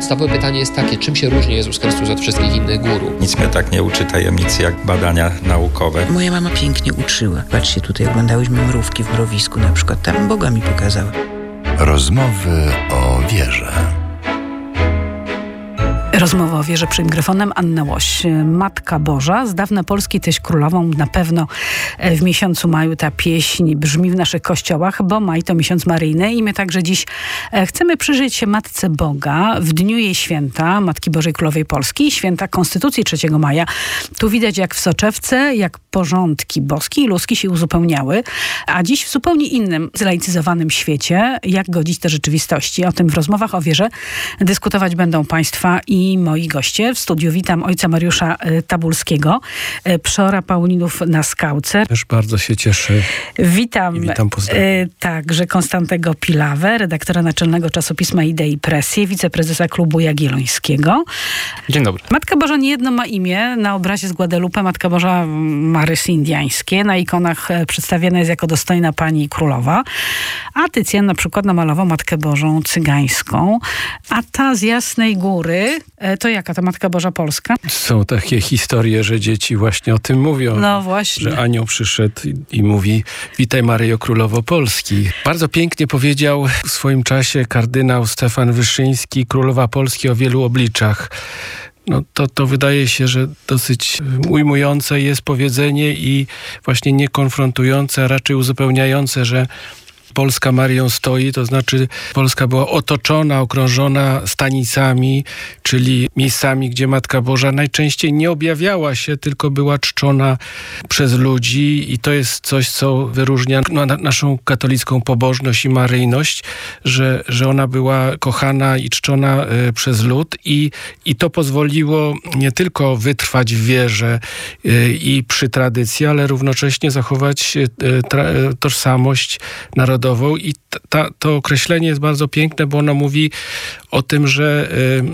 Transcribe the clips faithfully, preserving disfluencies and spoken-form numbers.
podstawowe pytanie jest takie, czym się różni Jezus Chrystus od wszystkich innych guru? Nic mnie tak nie uczy tajemnicy jak badania naukowe. Moja mama pięknie uczyła. Patrzcie, tutaj oglądałyśmy mrówki w mrowisku na przykład. Tam Boga mi pokazała. Rozmowy o wierze. Rozmowa o wierze przed mikrofonem. Anna Łoś, Matka Boża, z dawna Polski tyś królową. Na pewno w miesiącu maju ta pieśń brzmi w naszych kościołach, bo maj to miesiąc maryjny i my także dziś chcemy przyjrzeć się Matce Boga w dniu jej święta, Matki Bożej Królowej Polski, święta Konstytucji trzeciego maja. Tu widać jak w soczewce, jak porządki boskie i ludzkie się uzupełniały, a dziś w zupełnie innym, zlaicyzowanym świecie, jak godzić te rzeczywistości. O tym w rozmowach o wierze dyskutować będą Państwa i moi goście. W studiu witam ojca Mariusza Tabulskiego, przeora Paulinów na Skałce. Też bardzo się cieszę. Witam, I witam pozdrawiam. Także Konstantego Pilawę, redaktora naczelnego czasopisma Idei Presje, wiceprezesa Klubu Jagiellońskiego. Dzień dobry. Matka Boża niejedno ma imię. Na obrazie z Guadalupe Matka Boża ma rysy indyjskie. Na ikonach przedstawiana jest jako dostojna pani i królowa. A Tycjan na przykład namalował Matkę Bożą cygańską. A ta z Jasnej Góry, to jaka? To Matka Boża Polska? Są takie historie, że dzieci właśnie o tym mówią. No właśnie. Że anioł przyszedł i, i mówi: witaj Maryjo Królowo Polski. Bardzo pięknie powiedział w swoim czasie kardynał Stefan Wyszyński: Królowa Polski o wielu obliczach. No to, to wydaje się, że dosyć ujmujące jest powiedzenie i właśnie nie konfrontujące, a raczej uzupełniające, że Polska Maryją stoi, to znaczy Polska była otoczona, okrążona stanicami, czyli miejscami, gdzie Matka Boża najczęściej nie objawiała się, tylko była czczona przez ludzi i to jest coś, co wyróżnia no, naszą katolicką pobożność i maryjność, że, że ona była kochana i czczona y, przez lud i, i to pozwoliło nie tylko wytrwać w wierze y, i przy tradycji, ale równocześnie zachować y, tra- y, tożsamość narodową. I ta, to określenie jest bardzo piękne, bo ono mówi o tym, że,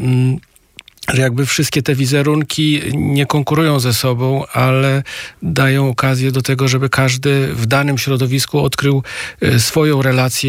yy, że jakby wszystkie te wizerunki nie konkurują ze sobą, ale dają okazję do tego, żeby każdy w danym środowisku odkrył yy, swoją relację